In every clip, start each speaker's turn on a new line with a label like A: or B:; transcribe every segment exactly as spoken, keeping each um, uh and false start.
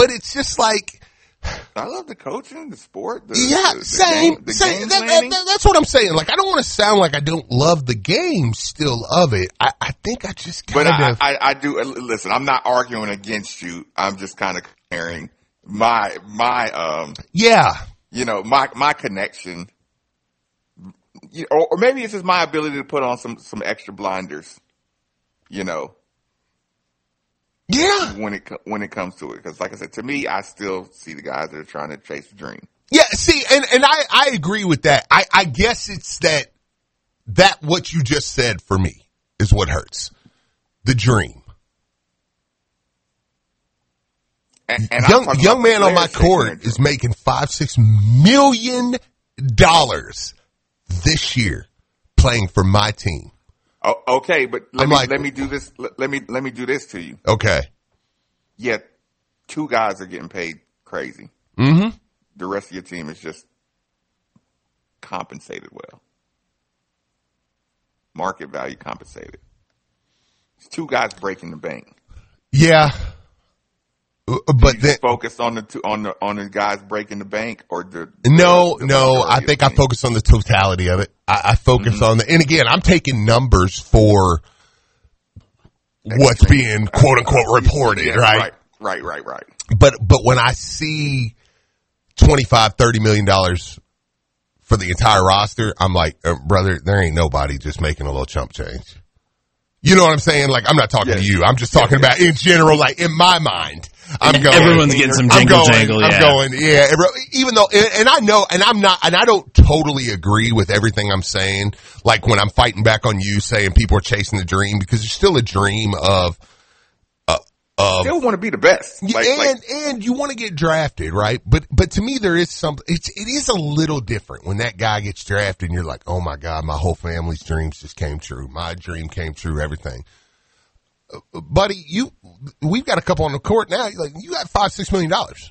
A: but it's just like.
B: I love the coaching, the sport. The,
A: yeah,
B: the, the
A: same.
B: Game, the
A: same.
B: game
A: That, that, that, that's what I'm saying. Like, I don't want to sound like I don't love the game still of it. I, I think I just kind
B: but
A: of.
B: But I, I, I do. Listen, I'm not arguing against you. I'm just kind of comparing my, my, um.
A: Yeah.
B: You know, my, my connection. Or, or maybe it's just my ability to put on some, some extra blinders. You know.
A: Yeah.
B: When it when it comes to it, because like I said, to me, I still see the guys that are trying to chase the dream.
A: Yeah. See, and and I I agree with that. I I guess it's that that what you just said for me is what hurts. The dream.
B: And, and
A: young young man on my court is making five six million dollars this year playing for my team.
B: Oh, okay, but let
A: I'm
B: me
A: like,
B: let me do this. Let, let me let me do this to you.
A: Okay.
B: Yet, two guys are getting paid crazy.
A: Mm-hmm.
B: The rest of your team is just compensated well. Market value compensated. It's two guys breaking the bank.
A: Yeah. But then
B: focus on the two, on the on the guys breaking the bank, or the,
A: no,
B: the, the
A: no. I think I focus on the totality of it. I, I focus mm-hmm. on the, and again, I'm taking numbers for what's being quote unquote reported,
B: yeah,
A: right?
B: Right, right, right, right.
A: But but when I see twenty-five, thirty million dollars for the entire roster, I'm like, uh, brother, there ain't nobody just making a little chump change. You know what I'm saying? Like, I'm not talking yes. to you. I'm just talking yes. about in general, like in my mind. I'm going.
C: Everyone's getting some jingle
A: I'm going,
C: jangle. Yeah.
A: I'm going. Yeah. Even though, and I know, and I'm not, and I don't totally agree with everything I'm saying. Like when I'm fighting back on you saying people are chasing the dream, because there's still a dream of, uh, of.
B: Still want to be the best. Like,
A: and,
B: like,
A: and you want to get drafted, right? But, but to me, there is something, it's, it is a little different when that guy gets drafted and you're like, oh my God, my whole family's dreams just came true. My dream came true, everything. Buddy, you, we've got a couple on the court now. Like, you got five, six million dollars.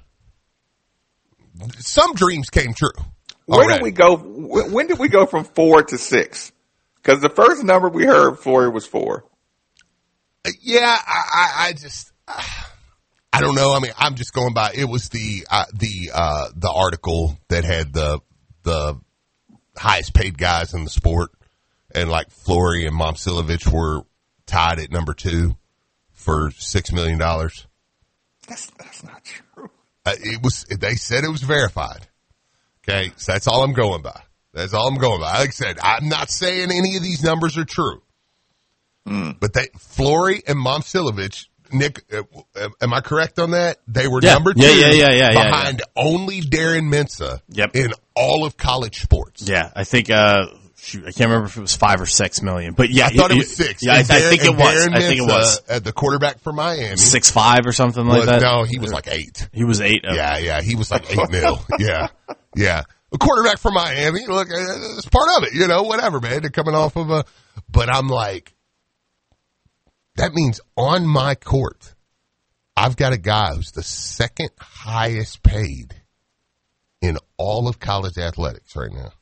A: Some dreams came true.
B: Where did we go? When did we go from four to six? Because the first number we heard for it was four.
A: Yeah, I, I, I just, I don't know. I mean, I'm just going by. It was the uh, the uh, the article that had the the highest paid guys in the sport, and like Flory and Momcilovic were tied at number two for six million dollars.
B: That's that's not true.
A: Uh, it was. They said it was verified. Okay, so that's all I'm going by. That's all I'm going by. Like I said, I'm not saying any of these numbers are true, mm. but they Flory and Momcilovic. Nick, uh, am I correct on that? They were
C: yeah.
A: number two
C: yeah, yeah, yeah, yeah,
A: behind
C: yeah,
A: yeah. only Darren Mensah
C: yep.
A: in all of college sports.
C: Yeah, I think. Uh, Shoot, I can't remember if it was five or six million, but yeah,
A: I thought it, it was six.
C: Yeah, I,
A: Darren,
C: I think it was.
A: Darren
C: I think it was.
A: Uh, the quarterback for Miami,
C: six five or something like
A: was,
C: that.
A: No, he was like eight.
C: He was eight. Okay.
A: Yeah, yeah, he was like eight mil. Yeah, yeah. A quarterback for Miami. Look, it's part of it. You know, whatever, man. They're coming off of a. But I'm like, that means on my court, I've got a guy who's the second highest paid in all of college athletics right now.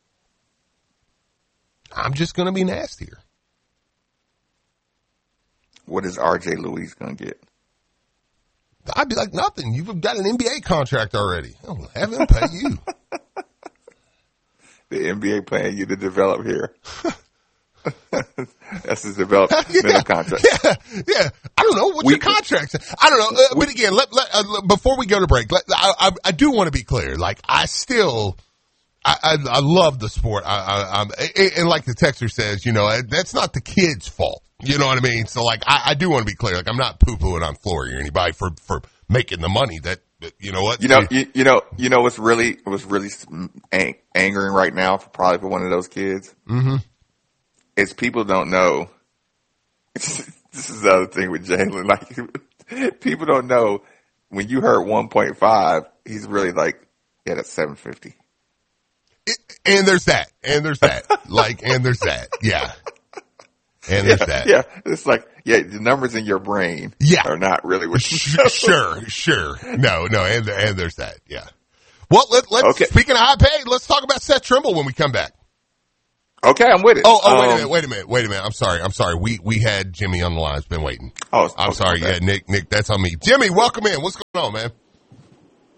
A: I'm just going to be nastier.
B: What is R J Louis going to get?
A: I'd be like, nothing. You've got an N B A contract already. I'll have him pay you.
B: The N B A paying you to develop here. That's his developmental
A: yeah,
B: contract.
A: Yeah, yeah. I don't know. What's we, your contract? I don't know. Uh, we, but again, let, let, uh, before we go to break, let, I, I, I do want to be clear. Like, I still... I, I, I love the sport. I, I, I'm, and like the texter says, you know, that's not the kid's fault. You know what I mean? So, like, I, I do want to be clear. Like, I'm not poo-pooing on Flory or anybody for, for making the money that, you know what?
B: You know, you, you know, you know what's really, what's really ang- angering right now for probably for one of those kids?
A: Mm-hmm.
B: Is people don't know. This is the other thing with Jalen. Like, people don't know when you heard one point five, he's really like, yeah, that's seven fifty.
A: It, and there's that, and there's that, like, and there's that, yeah, and there's
B: yeah,
A: that,
B: yeah. It's like, yeah, the numbers in your brain,
A: yeah,
B: are not really what you
A: sure, sure, sure, no, no, and and there's that, yeah. Well, let, let's okay. Speaking of high paid, let's talk about Seth Trimble when we come back.
B: Okay, I'm with it.
A: Oh, oh,
B: um,
A: wait a minute, wait a minute, wait a minute. I'm sorry, I'm sorry. We we had Jimmy on the line. It's been waiting.
B: Oh,
A: I'm
B: okay,
A: sorry.
B: okay.
A: Yeah, Nick, Nick, that's on me. Jimmy, welcome in. What's going on, man?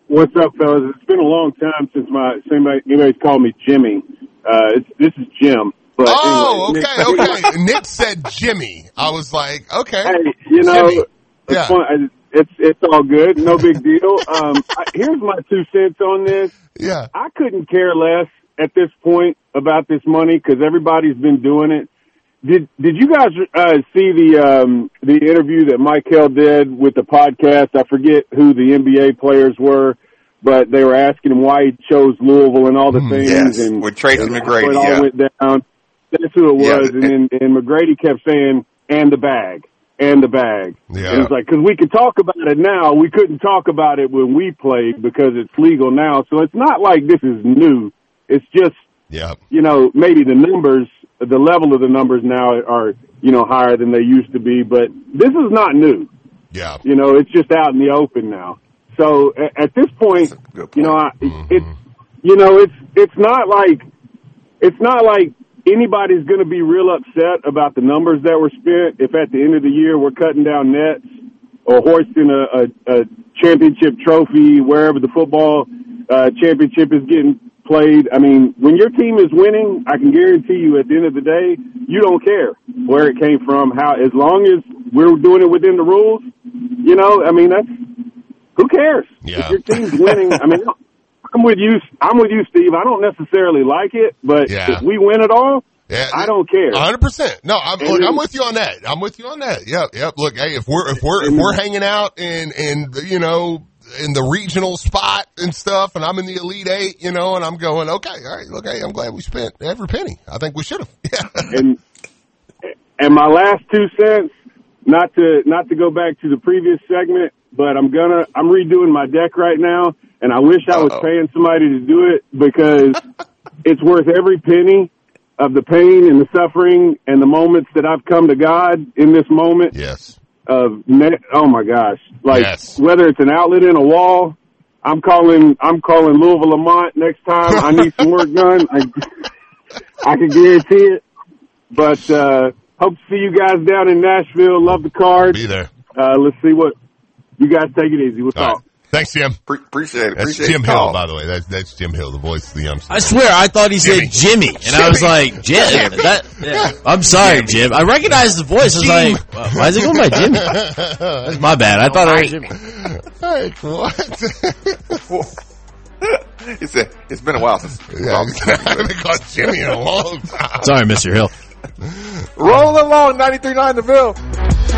D: What's up, fellas? It's been a long time since my somebody anybody's called me Jimmy. Uh, it's, this is Jim. But
A: oh,
D: anyway,
A: okay,
D: Nick,
A: okay. Nick said Jimmy. I was like, okay.
D: Hey, you know,
A: Jimmy.
D: it's,
A: Yeah.
D: fun. it's it's all good. No big deal. Um, I, here's my two cents on this.
A: Yeah.
D: I couldn't care less at this point about this money because everybody's been doing it. Did Did you guys uh, see the um, the interview that Mike Hill did with the podcast? I forget who the N B A players were, but they were asking him why he chose Louisville and all the
A: Mm,
D: things.
B: yes,
D: and
B: with Tracy
D: and
B: McGrady,
D: It all
B: yeah.
D: went down. That's who it
B: Yeah,
D: was.
B: it-
D: and then and McGrady kept saying, "And the bag, and the bag."
A: Yeah.
D: And it's like, because we could talk about it now, we couldn't talk about it when we played because it's legal now. So it's not like this is new. It's just,
A: Yeah.
D: you know, maybe the numbers, the level of the numbers now are, you know, higher than they used to be. But this is not new.
A: Yeah.
D: You know, it's just out in the open now. So at, at this point,
B: That's a good
D: you know,
B: point.
D: I,
A: Mhm.
D: it's, you know, it's, it's not like, it's not like anybody's going to be real upset about the numbers that were spent if at the end of the year we're cutting down nets or hoisting a, a, a championship trophy wherever the football uh, championship is getting played. I mean, when your team is winning, I can guarantee you at the end of the day, you don't care where it came from, how, as long as we're doing it within the rules, you know, I mean, that's, who cares?
A: Yeah.
D: If your team's winning, I mean, I'm with you. I'm with you, Steve. I don't necessarily like it, but
A: Yeah.
D: if we win it all,
A: Yeah.
D: I don't care.
A: A hundred percent. No, I'm
D: And
A: look,
D: then-
A: I'm with you on that. I'm with you on that. Yep, yep. Look, hey, if we're if we're if we're hanging out in in the, you know, in the regional spot and stuff, and I'm in the Elite Eight, you know, and I'm going, okay, all right, look, hey, I'm glad we spent every penny. I think we should have. Yeah.
D: and and my last two cents, not to not to go back to the previous segment, but I'm gonna I'm redoing my deck right now, and I wish I was
B: Uh-oh.
D: paying somebody to do it because it's worth every penny of the pain and the suffering and the moments that I've come to God in this moment.
A: Yes.
D: Of net, oh my gosh, like
A: Yes.
D: whether it's an outlet in a wall, I'm calling, I'm calling Louisville Lamont next time I need some work done. I, I can guarantee it. But, uh, hope to see you guys down in Nashville. Love the card.
A: Be there.
D: Uh, let's see what, you guys take it easy. We'll
A: All
D: talk.
A: right. Thanks, Jim.
B: Pre- appreciate it.
A: That's
B: Appreciate
A: Jim
B: the
A: Hill,
B: call.
A: by the way. That's that's Jim Hill, the voice of the youngster.
C: I swear, I thought he said Jimmy, and I was like, Jim. That, yeah. I'm sorry, Jim. I recognized the voice. I was like, well, why is it going by Jimmy? That's my bad. I thought I was Jimmy.
A: Hey, what?
B: He said, it's been a while since.
A: Yeah, I haven't been called Jimmy in a long time.
C: Sorry, Mister Hill.
B: Roll along, ninety-three point nine The Ville.